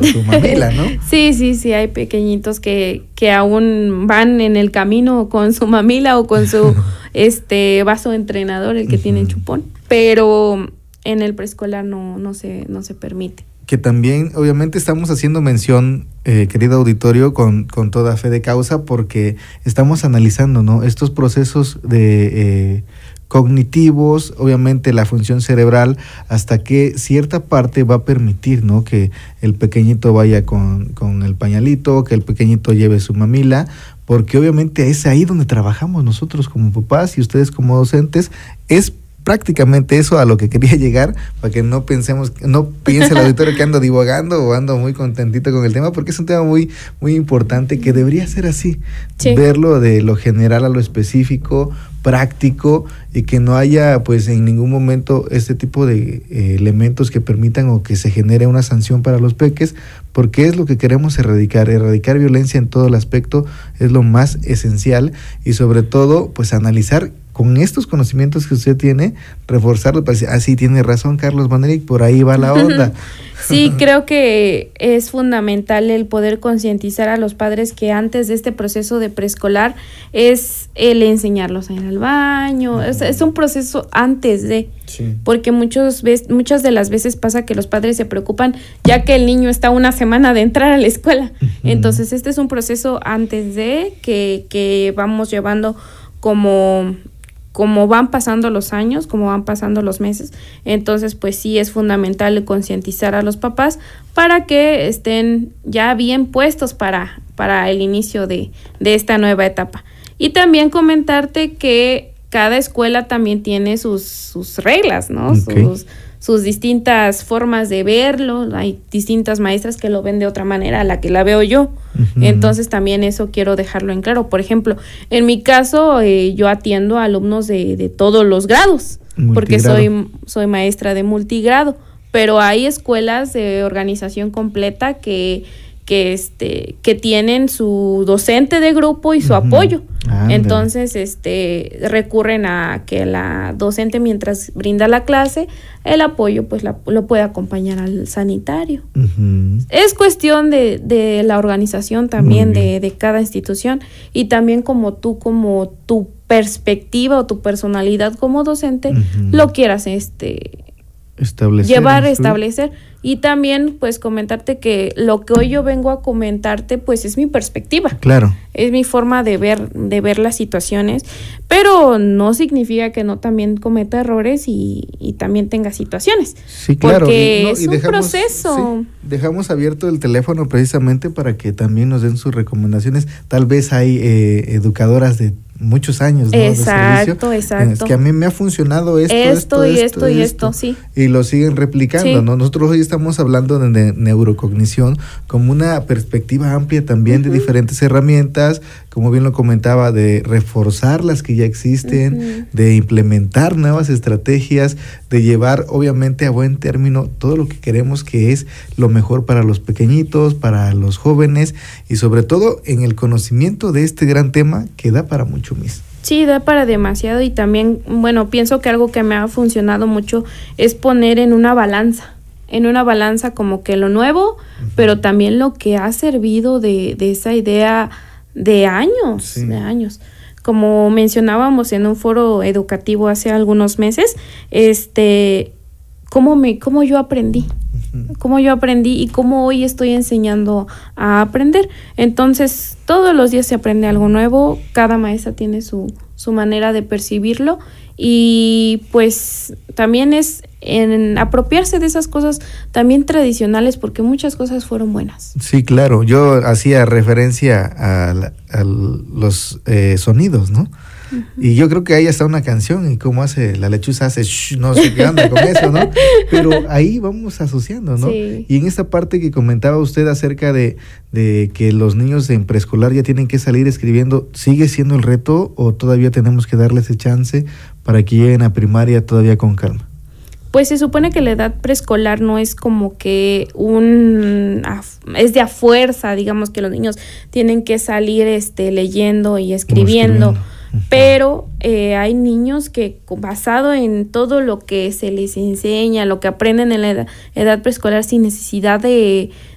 su mamila, ¿no? Sí, hay pequeñitos que aún van en el camino con su mamila o con su vaso entrenador, el que tiene chupón, pero en el preescolar no se permite. Que también, obviamente, estamos haciendo mención, querido auditorio, con toda fe de causa, porque estamos analizando, ¿no?, estos procesos de cognitivos, obviamente la función cerebral, hasta que cierta parte va a permitir, ¿no?, que el pequeñito vaya con el pañalito, que el pequeñito lleve su mamila, porque obviamente es ahí donde trabajamos nosotros como papás y ustedes como docentes. Es prácticamente eso a lo que quería llegar, para que no piense el auditorio que ando divagando o ando muy contentito con el tema, porque es un tema muy, muy importante que debería ser así, sí. Verlo de lo general a lo específico, práctico, y que no haya pues en ningún momento este tipo de elementos que permitan o que se genere una sanción para los peques, porque es lo que queremos erradicar violencia en todo el aspecto, es lo más esencial, y sobre todo pues analizar con estos conocimientos que usted tiene, reforzarlo para decir, sí, tiene razón Carlos Maneric, por ahí va la onda. Sí, creo que es fundamental el poder concientizar a los padres que antes de este proceso de preescolar es el enseñarlos a ir al baño, es un proceso antes de, sí. Porque muchas de las veces pasa que los padres se preocupan ya que el niño está una semana de entrar a la escuela, entonces este es un proceso antes de que vamos llevando como van pasando los años, como van pasando los meses. Entonces pues sí es fundamental concientizar a los papás para que estén ya bien puestos para el inicio de esta nueva etapa. Y también comentarte que cada escuela también tiene sus reglas, ¿no? Okay. Sus distintas formas de verlo. Hay distintas maestras que lo ven de otra manera a la que la veo yo. Entonces también eso quiero dejarlo en claro. Por ejemplo, en mi caso yo atiendo a alumnos de todos los grados, porque soy maestra de multigrado, pero hay escuelas de organización completa que tienen su docente de grupo y su apoyo. Entonces recurren a que la docente, mientras brinda la clase, el apoyo pues lo puede acompañar al sanitario. Es cuestión de la organización también de cada institución, y también como tu perspectiva o tu personalidad como docente lo quieras establecer. Y también pues comentarte que lo que hoy yo vengo a comentarte pues es mi perspectiva. Claro. Es mi forma de ver las situaciones, pero no significa que no también cometa errores y también tenga situaciones. Sí, claro. Porque es un proceso. Sí, dejamos abierto el teléfono precisamente para que también nos den sus recomendaciones. Tal vez hay educadoras de muchos años, ¿no? Exacto. Es que a mí me ha funcionado esto, sí. Y lo siguen replicando, sí. ¿no? Nosotros hoy estamos hablando de neurocognición como una perspectiva amplia también de diferentes herramientas, como bien lo comentaba, de reforzar las que ya existen, de implementar nuevas estrategias, de llevar obviamente a buen término todo lo que queremos, que es lo mejor para los pequeñitos, para los jóvenes, y sobre todo en el conocimiento de este gran tema que da para mucho, Miss. Sí, da para demasiado. Y también, bueno, pienso que algo que me ha funcionado mucho es poner en una balanza como que lo nuevo, pero también lo que ha servido de esa idea de años, sí. de años. Como mencionábamos en un foro educativo hace algunos meses, cómo yo aprendí. Cómo yo aprendí y cómo hoy estoy enseñando a aprender. Entonces, todos los días se aprende algo nuevo, cada maestra tiene su manera de percibirlo, y pues también es en apropiarse de esas cosas también tradicionales, porque muchas cosas fueron buenas. Sí, claro. Yo hacía referencia a los sonidos, ¿no? Y yo creo que ahí está una canción, y cómo hace la lechuza, hace no sé qué onda con eso, ¿no? Pero ahí vamos asociando, ¿no? Sí. Y en esta parte que comentaba usted acerca de que los niños en preescolar ya tienen que salir escribiendo, ¿sigue siendo el reto o todavía tenemos que darles ese chance para que lleguen a primaria todavía con calma? Pues se supone que la edad preescolar no es como que es de a fuerza, digamos que los niños tienen que salir leyendo y escribiendo. Pero hay niños que, basado en todo lo que se les enseña, lo que aprenden en la edad preescolar, sin necesidad de